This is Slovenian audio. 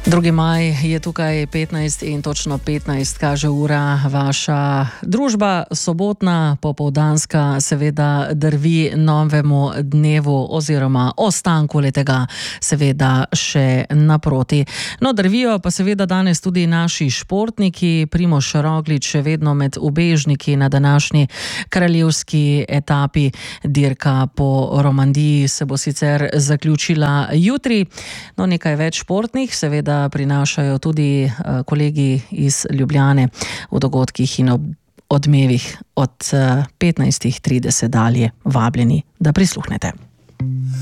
2. maj je tukaj 15 in točno 15 kaže ura. Vaša družba, sobotna, popoldanska, seveda drvi novemu dnevu oziroma ostanku letega seveda še naproti. No, drvijo pa seveda danes tudi naši športniki. Primož Roglič še vedno med ubežniki na današnji kraljevski etapi. Dirka po Romandiji se bo sicer zaključila jutri. No, nekaj več športnih seveda prinašajo tudi kolegi iz Ljubljane v dogodkih in odmevih od 15:30 dalje. Vabljeni, da prisluhnete.